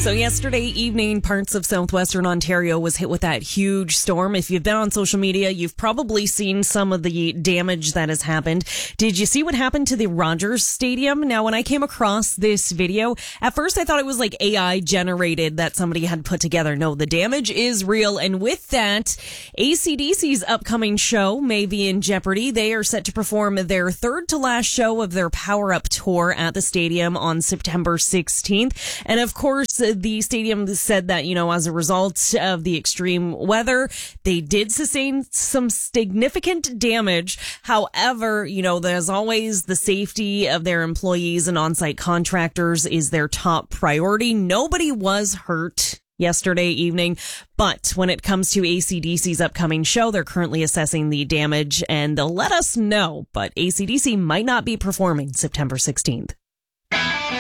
So yesterday evening, parts of southwestern Ontario was hit with that huge storm. If you've been on social media, you've probably seen some of the damage that has happened. Did you see what happened to the Rogers Stadium? Now, when I came across this video, at first I thought it was like AI generated that somebody had put together. No, the damage is real. And with that, AC/DC's upcoming show may be in jeopardy. They are set to perform their third to last show of their Power Up tour at the stadium on September 16th. And of course, the stadium said that, as a result of the extreme weather, they did sustain some significant damage. However, there's always the safety of their employees and on-site contractors is their top priority. Nobody was hurt yesterday evening, but when it comes to AC/DC's upcoming show, they're currently assessing the damage and they'll let us know. But AC/DC might not be performing September 16th.